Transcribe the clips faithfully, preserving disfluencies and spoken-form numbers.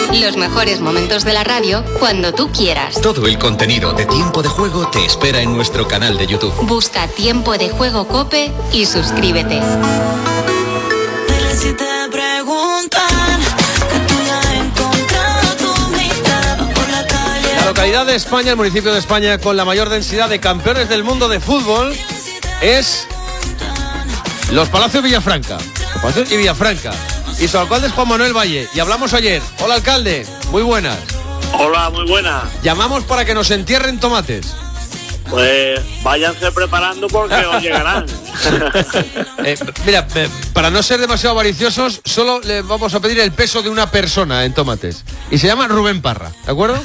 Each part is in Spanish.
Los mejores momentos de la radio cuando tú quieras. Todo el contenido de Tiempo de Juego te espera en nuestro canal de YouTube. Busca Tiempo de Juego COPE y suscríbete. Si te preguntan que tú ya has encontrado tu mitad por la calle. La localidad de España, el municipio de España con la mayor densidad de campeones del mundo de fútbol es Los Palacios Villafranca. Los Palacios y Villafranca. Y su alcalde es Juan Manuel Valle. Y hablamos ayer. Hola, alcalde. Muy buenas. Hola, muy buenas. Llamamos para que nos entierren tomates. Pues váyanse preparando porque os llegarán. eh, mira, eh, para no ser demasiado avariciosos, solo le vamos a pedir el peso de una persona en tomates. Y se llama Rubén Parra, ¿de acuerdo?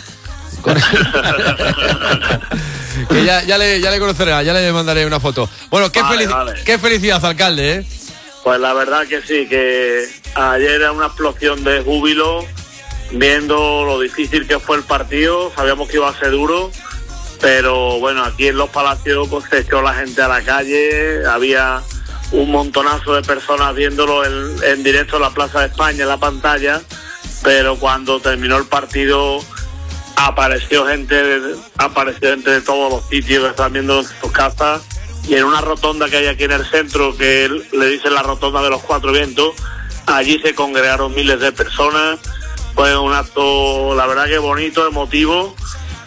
Que ya, ya, le, ya le conocerá, ya le mandaré una foto. Bueno, qué, vale, felici- vale. qué felicidad, alcalde, ¿eh? Pues la verdad que sí, que ayer era una explosión de júbilo, viendo lo difícil que fue el partido. Sabíamos que iba a ser duro, pero bueno, aquí en Los Palacios pues se echó la gente a la calle, había un montonazo de personas viéndolo en, en directo en la Plaza de España, en la pantalla, pero cuando terminó el partido apareció gente de, apareció gente de todos los sitios que están viendo en sus casas, y en una rotonda que hay aquí en el centro, que le dicen la rotonda de los Cuatro Vientos, allí se congregaron miles de personas. Fue un acto, la verdad que bonito, emotivo.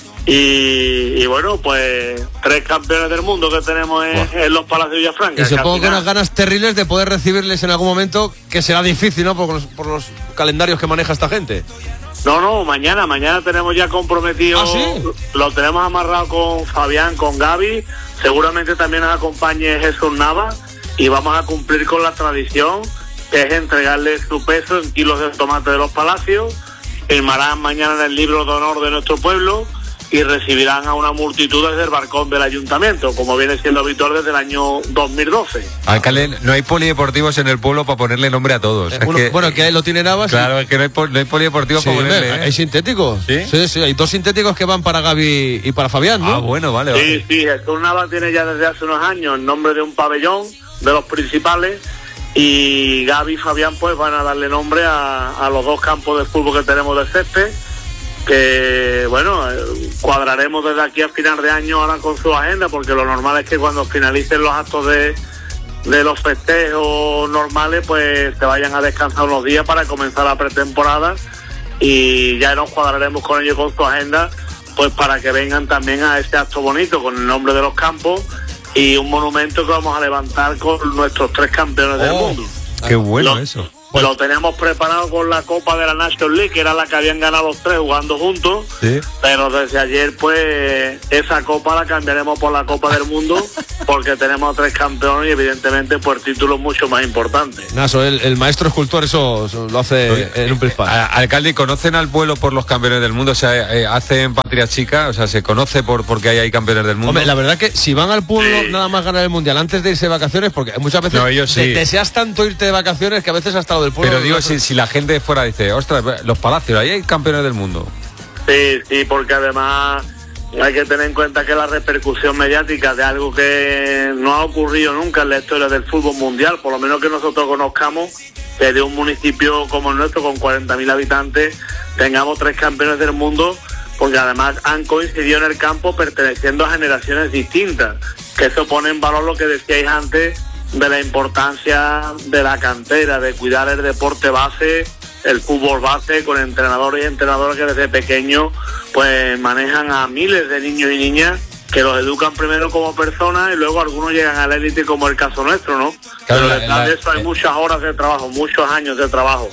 Y, y bueno, pues tres campeones del mundo que tenemos en, en Los Palacios de Villafranca. Y supongo que, que unas ganas terribles de poder recibirles en algún momento, que será difícil, ¿no? Por los, por los calendarios que maneja esta gente. No, no, mañana, mañana tenemos ya comprometido, ¿Ah, sí? Lo tenemos amarrado con Fabián, con Gaby, seguramente también nos acompañe Jesús Nava, y vamos a cumplir con la tradición, que es entregarle su peso en kilos de tomate de Los Palacios. Firmarán mañana en el libro de honor de nuestro pueblo y recibirán a una multitud desde el balcón del ayuntamiento, como viene siendo habitual desde el año dos mil doce. Alcalde, no hay polideportivos en el pueblo para ponerle nombre a todos. Eh, Es uno, que, bueno, que lo tiene Navas. claro, es que no hay, pol- no hay polideportivos Sí, para ponerle. hombre, ¿eh? hay sintéticos. ¿Sí? Sí, sí, hay dos sintéticos que van para Gaby y para Fabián, ¿no? Ah, bueno, vale, Sí, vale. sí, Jesús Nava tiene ya desde hace unos años el nombre de un pabellón de los principales, y Gaby y Fabián pues van a darle nombre a, a los dos campos de fútbol que tenemos de césped, que bueno, eh, cuadraremos desde aquí a final de año ahora con su agenda, porque lo normal es que cuando finalicen los actos de, de los festejos normales pues se vayan a descansar unos días para comenzar la pretemporada, y ya nos cuadraremos con ellos con su agenda pues para que vengan también a este acto bonito con el nombre de los campos y un monumento que vamos a levantar con nuestros tres campeones del Oh, mundo. Qué bueno Lo- eso. Pues lo tenemos preparado con la Copa de la National League, que era la que habían ganado los tres jugando juntos, Sí. pero desde ayer pues esa Copa la cambiaremos por la Copa del Mundo, porque tenemos tres campeones y evidentemente pues el título es mucho más importante. Naso, el, el maestro escultor eso, eso lo hace en un principal. A- Alcalde, ¿conocen al pueblo por los campeones del mundo? O sea, eh, ¿hacen patria chica? O sea, ¿se conoce por porque hay ahí campeones del mundo? Hombre, la verdad que si van al pueblo Sí. nada más ganar el mundial antes de irse de vacaciones, porque muchas veces No, ellos sí. te- deseas tanto irte de vacaciones que a veces hasta lo del pueblo. Pero digo, no- si, si la gente de fuera dice, ostras, Los Palacios, ahí hay campeones del mundo. Sí, sí, porque además hay que tener en cuenta que la repercusión mediática de algo que no ha ocurrido nunca en la historia del fútbol mundial, por lo menos que nosotros conozcamos, que de un municipio como el nuestro, con cuarenta mil habitantes, tengamos tres campeones del mundo, porque además han coincidido en el campo perteneciendo a generaciones distintas, que eso pone en valor lo que decíais antes de la importancia de la cantera, de cuidar el deporte base, el fútbol base, con entrenadores y entrenadoras que desde pequeños pues manejan a miles de niños y niñas, que los educan primero como personas y luego algunos llegan a la élite, como el caso nuestro, ¿no? Claro, Pero la- detrás la- de eso hay muchas horas de trabajo, muchos años de trabajo.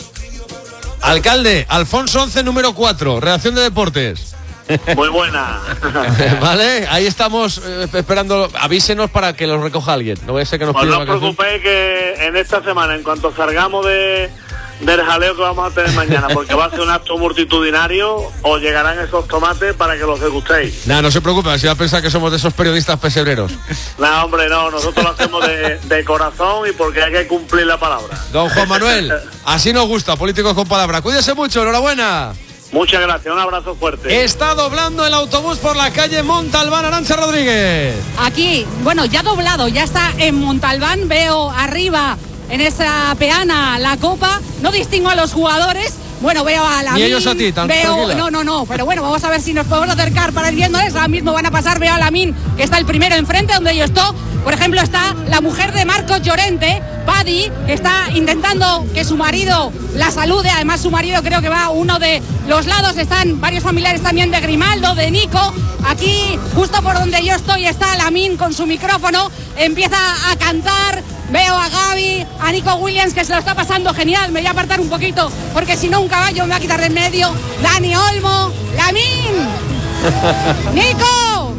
Alcalde, Alfonso once, número cuatro, redacción de deportes. Muy buena. Vale, ahí estamos eh, esperando. Avísenos para que los recoja alguien. No vaya a ser que nos Pues pida no os vacaciones. preocupéis que en esta semana, en cuanto salgamos de, del jaleo que vamos a tener mañana, porque va a ser un acto multitudinario, os llegarán esos tomates para que los degustéis. Nada, no se preocupe, así va a pensar que somos de esos periodistas pesebreros. No, hombre, no, nosotros lo hacemos de, de corazón y porque hay que cumplir la palabra. Don Juan Manuel, así nos gusta, políticos con palabra. Cuídese mucho, enhorabuena. Muchas gracias, un abrazo fuerte. Está doblando el autobús por la calle Montalbán, Arantxa Rodríguez. Aquí, bueno, ya doblado, ya está en Montalbán, veo arriba en esa peana la copa, no distingo a los jugadores, Bueno, veo a la Ni ellos a ti, tan veo, tranquila. no, no, no, pero bueno, vamos a ver si nos podemos acercar para ir viéndoles. Ahora mismo van a pasar, veo a Lamin, que está el primero enfrente, donde yo estoy. Por ejemplo, está la mujer de Marcos Llorente, Paddy, que está intentando que su marido la salude. Además, su marido creo que va a uno de los lados. Están varios familiares también de Grimaldo, de Nico. Aquí, justo por donde yo estoy, está Lamin con su micrófono. Empieza a cantar. Veo a Gaby, a Nico Williams, que se lo está pasando genial. Me voy a apartar un poquito, porque si no un caballo me va a quitar de en medio. Dani Olmo, Lamin, Nico.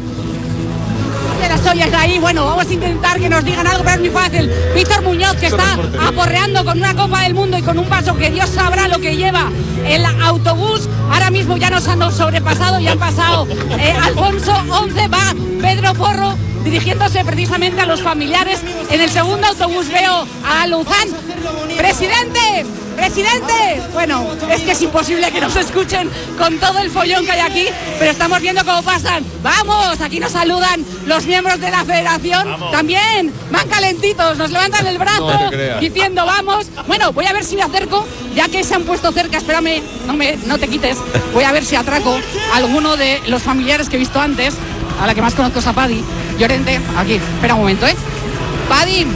De las ollas ahí, bueno, vamos a intentar que nos digan algo, pero es muy fácil. Víctor Muñoz, que está aporreando con una Copa del Mundo y con un vaso que Dios sabrá lo que lleva el autobús. Ahora mismo ya nos han sobrepasado y han pasado eh, Alfonso once, va Pedro Porro dirigiéndose precisamente a los familiares. En el segundo autobús veo a Luzán. ¡Presidente! ¡Presidente! Bueno, es que es imposible que nos escuchen con todo el follón que hay aquí, pero estamos viendo cómo pasan. ¡Vamos! Aquí nos saludan los miembros de la federación. ¡Vamos! También van calentitos, nos levantan el brazo no diciendo vamos. Bueno, voy a ver si me acerco, ya que se han puesto cerca. Espérame, no, me, no te quites. Voy a ver si atraco a alguno de los familiares que he visto antes. A la que más conozco es a Paddy Llorente. Aquí, espera un momento, ¿eh? Paddy,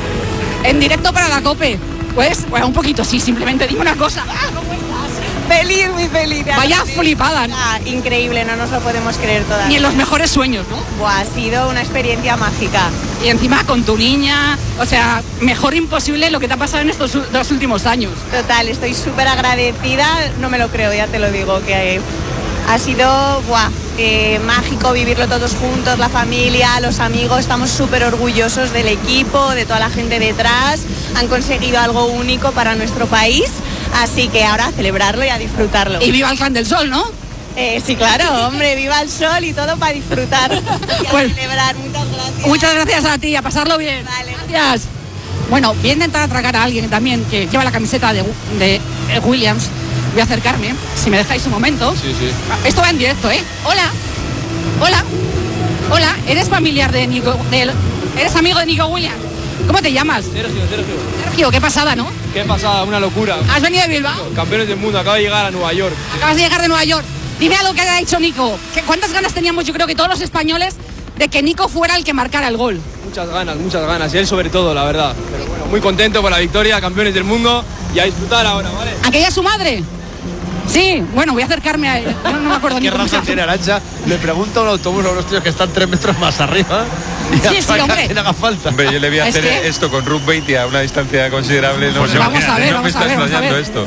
en directo para la COPE. Pues, bueno, un poquito, sí, simplemente dime una cosa. ¿Cómo estás? Feliz, muy feliz. Vaya flipada, ¿no? Ah, increíble, no nos lo podemos creer todavía. Ni en los mejores sueños, ¿no? Buah, ha sido una experiencia mágica. Y encima con tu niña, o sea, mejor imposible lo que te ha pasado en estos dos últimos años. Total, estoy súper agradecida, no me lo creo, ya te lo digo, que ha sido, buah, eh, mágico vivirlo todos juntos, la familia, los amigos. Estamos súper orgullosos del equipo, de toda la gente detrás. Han conseguido algo único para nuestro país, así que ahora a celebrarlo y a disfrutarlo. Y viva el Can del Sol, ¿no? Eh, sí, claro, hombre, viva el sol y todo para disfrutar y a Pues, celebrar. Muchas gracias. Muchas gracias a ti, a pasarlo bien. Vale. Gracias. Bueno, voy a intentar atracar a alguien también que lleva la camiseta de, de Williams. Voy a acercarme, si me dejáis un momento. Sí, sí. Esto va en directo, ¿eh? Hola. Hola. Hola, ¿eres familiar de Nico? De, ¿Eres amigo de Nico Williams? ¿Cómo te llamas? Sergio, Sergio. Sergio, qué pasada, ¿no? Qué pasada, una locura. ¿Has venido de Bilbao? Campeones del mundo, acaba de llegar a Nueva York. Acabas de llegar de Nueva York. Dime algo que haya hecho Nico. ¿Qué- ¿Cuántas ganas teníamos, yo creo que todos los españoles, de que Nico fuera el que marcara el gol? Muchas ganas, muchas ganas. Y él sobre todo, la verdad. Pero bueno, muy contento por la victoria, campeones del mundo. Y a disfrutar ahora, ¿vale? ¿Aquella es su madre? Sí, bueno, voy a acercarme a él. Yo no me acuerdo ni ¿Qué cómo se raza llama. tiene Arantxa? Le pregunto a un autobús a unos tíos que están tres metros más arriba y Sí, sí, ataca hombre. quien haga falta. Hombre, yo le voy a Es hacer que- esto con Route veinte a una distancia considerable. No, Pues sé, vamos a ver, no me vamos a está ver, vamos a extrañando ver. esto.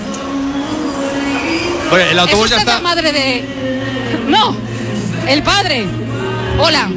Bueno, el ¿Es autobús ya usted la está. madre de...? No, el padre. Hola.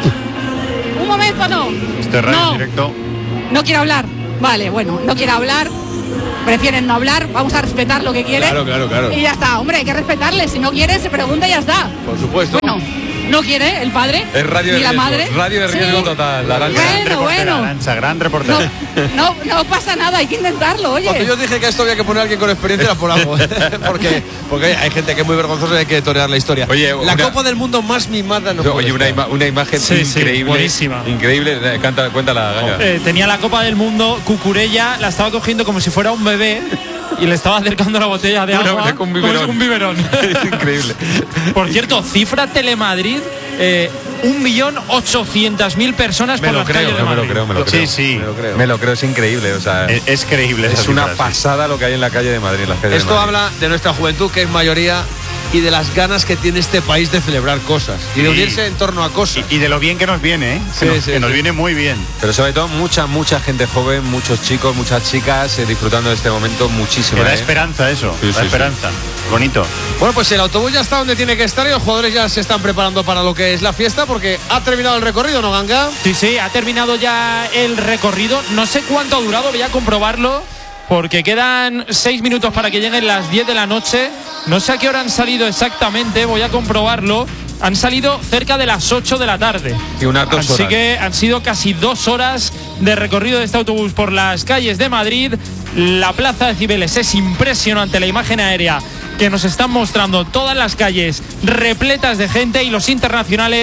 Un momento, no. Este radio No. en directo. No quiere hablar. Vale, bueno, no quiere hablar. Prefieren no hablar. Vamos a respetar lo que quiere. Claro, claro, claro. Y ya está. Hombre, hay que respetarle. Si no quiere, se pregunta y ya está. Por supuesto. Bueno, no quiere el padre. Es radio ni de la riesgo. madre. Radio de riesgo Sí. total. La Arantxa. Bueno, Reportera, bueno. Arantxa, gran reportera. No, no, no pasa nada. Hay que intentarlo, oye. Cuando yo dije que esto había que poner a alguien con experiencia era por algo. porque, porque hay gente que es muy vergonzosa y hay que torear la historia. Oye, la una- Copa del Mundo más mimada no puede Oye, una, estar. ima- una imagen Sí, sí, increíble. buenísima. Increíble. Eh, Canta, cuéntala, Gaña. Eh, tenía la Copa del Mundo, Cucurella la estaba cogiendo como si fuera un bebé y le estaba acercando la botella de Una- agua con como biberón. si- un biberón. Es increíble. Por cierto, cifra Telemadrid, eh, un millón ochocientas mil personas Me por lo las creo, calles de me lo Madrid. creo, me lo Sí, creo. sí. Me lo creo. Me lo creo, es increíble. O sea, Es, es creíble. esa es una cifra, sí. pasada lo que hay en la calle de Madrid. en las calles Esto de Madrid. habla de nuestra juventud, que es mayoría, y de las ganas que tiene este país de celebrar cosas y de Sí. unirse en torno a cosas. Y, y de lo bien que nos viene, ¿eh? Que Sí, nos, sí, que nos sí. viene muy bien. Pero sobre todo mucha, mucha gente joven, muchos chicos, muchas chicas eh, disfrutando de este momento muchísimo. Que da ¿eh? esperanza eso. Sí, da sí, sí. esperanza. Bonito. Bueno, pues el autobús ya está donde tiene que estar y los jugadores ya se están preparando para lo que es la fiesta porque ha terminado el recorrido, ¿no, Ganga? Sí, sí, ha terminado ya el recorrido. No sé cuánto ha durado, voy a comprobarlo. Porque quedan seis minutos para que lleguen las diez de la noche. No sé a qué hora han salido exactamente, voy a comprobarlo. Han salido cerca de las ocho de la tarde. Y unas dos Así horas. que han sido casi dos horas de recorrido de este autobús por las calles de Madrid. La plaza de Cibeles es impresionante, la imagen aérea que nos están mostrando, todas las calles repletas de gente y los internacionales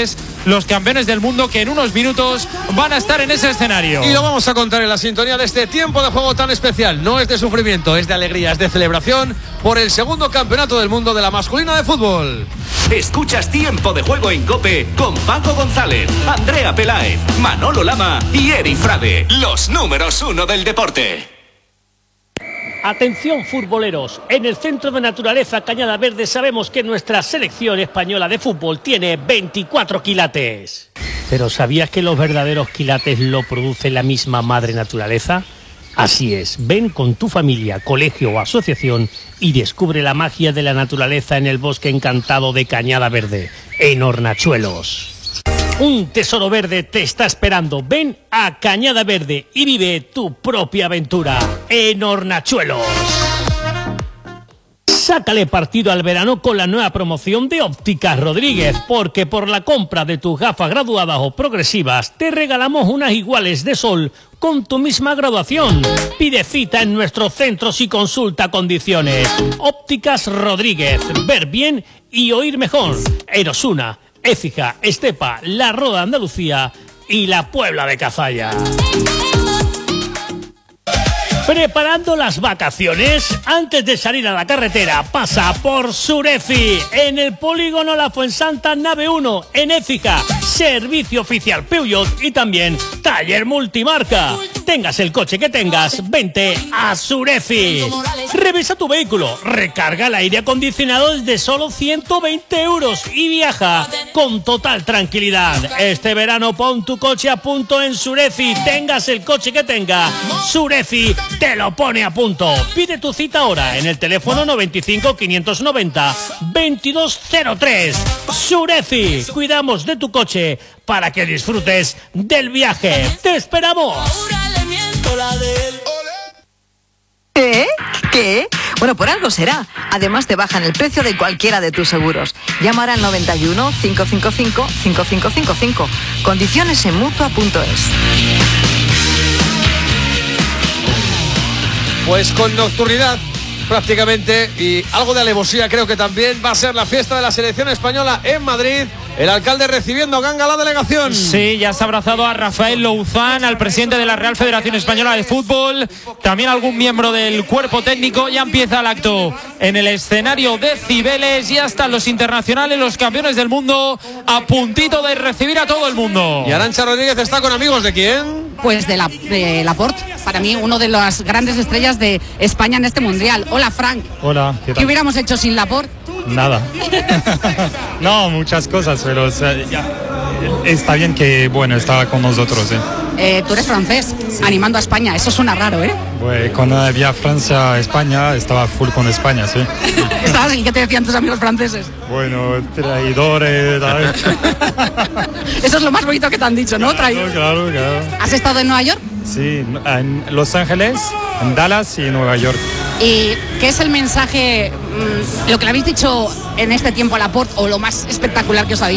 los campeones del mundo que en unos minutos van a estar en ese escenario. Y lo vamos a contar en la sintonía de este tiempo de juego tan especial. No es de sufrimiento, es de alegría, es de celebración por el segundo campeonato del mundo de la masculina de fútbol. Escuchas Tiempo de Juego en COPE con Paco González, Andrea Peláez, Manolo Lama y Eri Frade, los números uno del deporte. Atención futboleros, en el Centro de Naturaleza Cañada Verde sabemos que nuestra selección española de fútbol tiene veinticuatro quilates. ¿Pero sabías que los verdaderos quilates lo produce la misma madre naturaleza? Así es, ven con tu familia, colegio o asociación y descubre la magia de la naturaleza en el bosque encantado de Cañada Verde, en Hornachuelos. Un tesoro verde te está esperando. Ven a Cañada Verde y vive tu propia aventura en Hornachuelos. Sácale partido al verano con la nueva promoción de Ópticas Rodríguez, porque por la compra de tus gafas graduadas o progresivas te regalamos unas iguales de sol con tu misma graduación. Pide cita en nuestros centros y consulta condiciones. Ópticas Rodríguez, ver bien y oír mejor. En Osuna, Écija, Estepa, La Roda, Andalucía y la Puebla de Cazalla. Preparando las vacaciones, antes de salir a la carretera, pasa por Sureci, en el polígono La Fuensanta Nave uno, en Écija, servicio oficial Peugeot y también taller multimarca. Tengas el coche que tengas, vente a Sureci. Revisa tu vehículo, recarga el aire acondicionado desde solo ciento veinte euros y viaja con total tranquilidad. Este verano pon tu coche a punto en Sureci, tengas el coche que tenga, Sureci te lo pone a punto. Pide tu cita ahora en el teléfono noventa y cinco, quinientos noventa, veintidós cero tres. Sureci, cuidamos de tu coche para que disfrutes del viaje. ¡Te esperamos! ¿Qué? ¿Qué? Bueno, por algo será. Además te bajan el precio de cualquiera de tus seguros. Llama ahora al noventa y uno, cinco cinco cinco, cinco cinco cinco cinco. Condiciones en mutua punto es. Pues con nocturnidad prácticamente y algo de alevosía creo que también va a ser la fiesta de la selección española en Madrid. El alcalde recibiendo ganga a la delegación. Sí, ya se ha abrazado a Rafael Louzán, al presidente de la Real Federación Española de Fútbol, también algún miembro del cuerpo técnico. Ya empieza el acto en el escenario de Cibeles y hasta los internacionales, los campeones del mundo, a puntito de recibir a todo el mundo. Y Arantxa Rodríguez está con amigos ¿de quién? Pues de, la, de Laporte, para mí uno de las grandes estrellas de España en este mundial. Hola, Frank. Hola, ¿qué tal? ¿Qué hubiéramos hecho sin Laporte? Nada. No, muchas cosas, pero o sea, ya, está bien que, bueno, estaba con nosotros. ¿eh? Eh, tú eres francés, sí. Animando a España, eso suena raro, ¿eh? Pues cuando había Francia-España, estaba full con España, sí. ¿Estabas aquí? ¿Qué te decían tus amigos franceses? Bueno, traidores, ¿sabes? Eso es lo más bonito que te han dicho, ¿no? Claro, claro, claro. ¿Has estado en Nueva York? Sí, en Los Ángeles, en Dallas y en Nueva York. ¿Y qué es el mensaje, mmm, lo que le habéis dicho en este tiempo a Laporte, o lo más espectacular que os ha dicho?